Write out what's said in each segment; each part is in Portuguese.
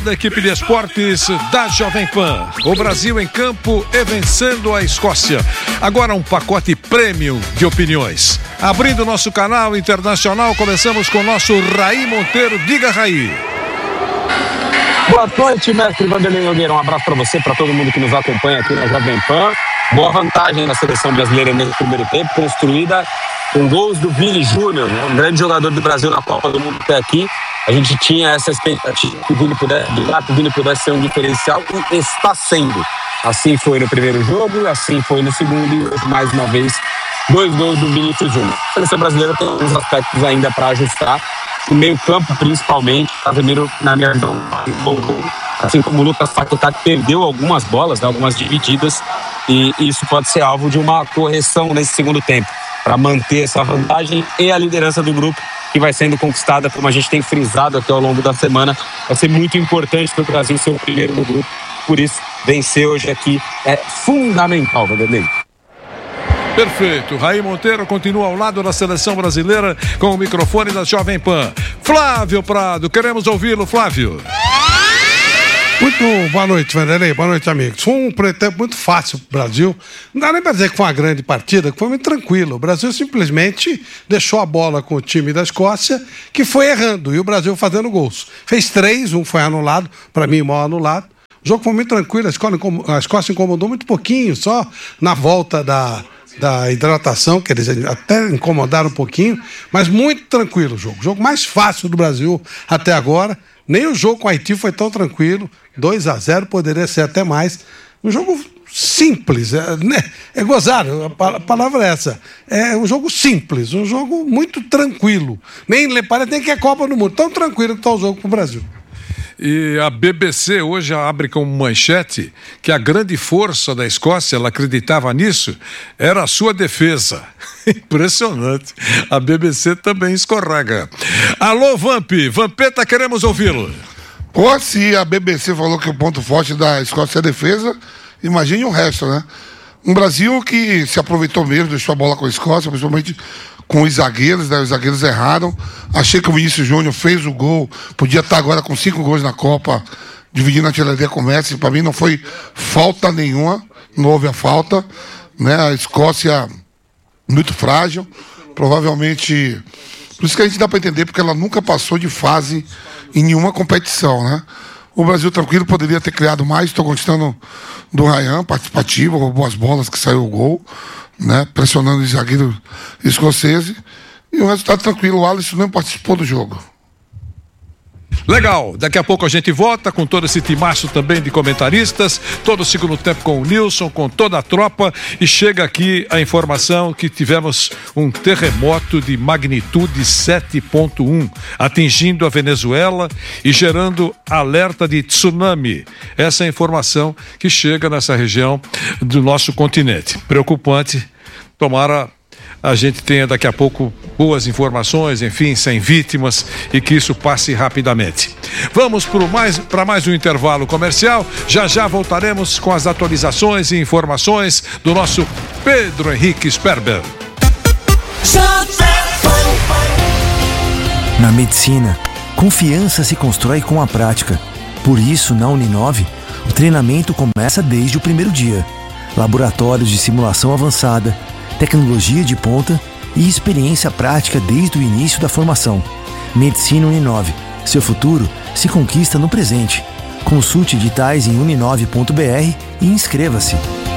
Da equipe de esportes da Jovem Pan. O Brasil em campo e vencendo a Escócia. Agora um pacote premium de opiniões. Abrindo nosso canal internacional, começamos com o nosso Raí Monteiro. Diga, Raí. Boa noite, mestre Vanderlei Nogueira. Um abraço para você, para todo mundo que nos acompanha aqui na Jovem Pan. Boa vantagem na seleção brasileira nesse primeiro tempo, construída com gols do Vini Júnior, né? Um grande jogador do Brasil na Copa do Mundo até aqui. A gente tinha essa expectativa que o Vini pudesse ser um diferencial e está sendo. Assim foi no primeiro jogo, assim foi no segundo e hoje, mais uma vez, 2 gols do Vinícius Júnior. A seleção brasileira tem alguns aspectos ainda para ajustar. O meio-campo, principalmente, Casemiro, na minha visão, assim como o Lucas Paquetá, perdeu algumas bolas, né, algumas divididas, e isso pode ser alvo de uma correção nesse segundo tempo, para manter essa vantagem e a liderança do grupo, que vai sendo conquistada, como a gente tem frisado aqui ao longo da semana. Vai ser muito importante para o Brasil ser o primeiro no grupo, por isso, vencer hoje aqui é fundamental, Vanderlei. Perfeito. Raí Monteiro continua ao lado da seleção brasileira com o microfone da Jovem Pan. Flávio Prado, queremos ouvi-lo, Flávio. Muito boa noite, Vanderlei. Boa noite, amigos. Foi um tempo muito fácil para o Brasil. Não dá nem para dizer que foi uma grande partida, que foi muito tranquilo. O Brasil simplesmente deixou a bola com o time da Escócia, que foi errando, e o Brasil fazendo gols. Fez 3, um foi anulado, para mim mal anulado. O jogo foi muito tranquilo, a Escócia incomodou muito pouquinho, só na volta da hidratação, que eles até incomodaram um pouquinho, mas muito tranquilo o jogo. O jogo mais fácil do Brasil até agora. Nem o jogo com o Haiti foi tão tranquilo. 2-0, poderia ser até mais. Um jogo simples, é gozado, a palavra é essa. É um jogo simples, um jogo muito tranquilo. Parece nem que é Copa do Mundo, tão tranquilo que está o jogo para o Brasil. E a BBC hoje abre com manchete que a grande força da Escócia, ela acreditava nisso, era a sua defesa. Impressionante. A BBC também escorrega. Alô, Vampeta, queremos ouvi-lo. Pô, se a BBC falou que o ponto forte da Escócia é a defesa, imagine o resto, né? Um Brasil que se aproveitou mesmo, deixou a bola com a Escócia, principalmente com os zagueiros, né? Os zagueiros erraram. Achei que o Vinícius Júnior fez o gol, podia estar agora com 5 gols na Copa, dividindo a artilharia com o Messi. Para mim não foi falta nenhuma, não houve a falta, né? A Escócia muito frágil, provavelmente, por isso que a gente dá para entender, porque ela nunca passou de fase em nenhuma competição, né? O Brasil tranquilo poderia ter criado mais. Estou gostando do Ryan, participativo, roubou as bolas que saiu o gol, né? Pressionando os zagueiros escoceses. E o resultado tranquilo. O Alisson não participou do jogo. Legal, daqui a pouco a gente volta com todo esse timaço também de comentaristas, todo o segundo tempo com o Nilson, com toda a tropa, e chega aqui a informação que tivemos um terremoto de magnitude 7.1 atingindo a Venezuela e gerando alerta de tsunami. Essa é a informação que chega nessa região do nosso continente. Preocupante, tomara a gente tenha daqui a pouco boas informações, enfim, sem vítimas, e que isso passe rapidamente. Vamos para mais um intervalo comercial. Já voltaremos com as atualizações e informações do nosso Pedro Henrique Sperber. Na medicina, confiança se constrói com a prática. Por isso, na Uninove, o treinamento começa desde o primeiro dia. Laboratórios de simulação avançada, tecnologia de ponta e experiência prática desde o início da formação. Medicina Uninove. Seu futuro se conquista no presente. Consulte editais em uninove.br e inscreva-se.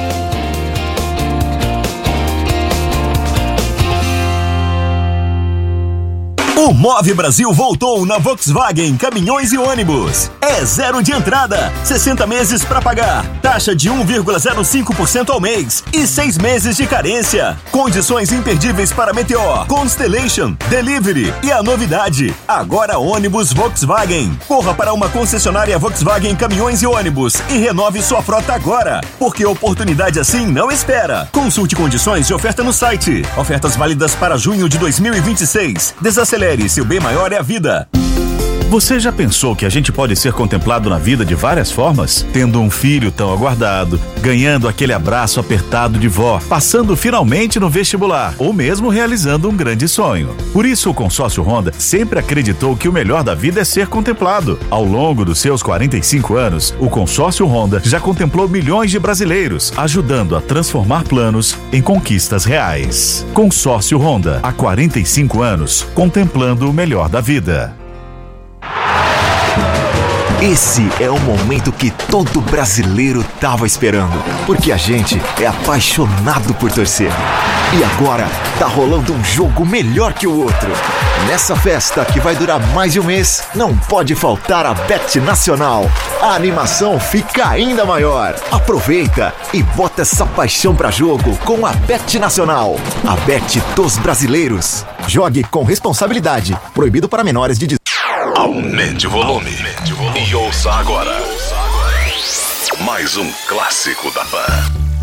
O Move Brasil voltou na Volkswagen Caminhões e Ônibus. É 0 de entrada, 60 meses para pagar, taxa de 1,05% ao mês e 6 meses de carência. Condições imperdíveis para Meteor, Constellation, Delivery e a novidade, agora ônibus Volkswagen. Corra para uma concessionária Volkswagen Caminhões e Ônibus e renove sua frota agora, porque oportunidade assim não espera. Consulte condições de oferta no site. Ofertas válidas para junho de 2026. Desacelere, seu bem maior é a vida. Você já pensou que a gente pode ser contemplado na vida de várias formas? Tendo um filho tão aguardado, ganhando aquele abraço apertado de vó, passando finalmente no vestibular, ou mesmo realizando um grande sonho. Por isso, o Consórcio Honda sempre acreditou que o melhor da vida é ser contemplado. Ao longo dos seus 45 anos, o Consórcio Honda já contemplou milhões de brasileiros, ajudando a transformar planos em conquistas reais. Consórcio Honda, há 45 anos, contemplando o melhor da vida. Esse é o momento que todo brasileiro tava esperando, porque a gente é apaixonado por torcer. E agora tá rolando um jogo melhor que o outro. Nessa festa que vai durar mais de um mês, não pode faltar a Bet Nacional. A animação fica ainda maior. Aproveita e bota essa paixão pra jogo com a Bet Nacional. A Bet dos brasileiros. Jogue com responsabilidade. Proibido para menores de 18. Aumente o volume. E ouça agora. Mais um clássico da Pan.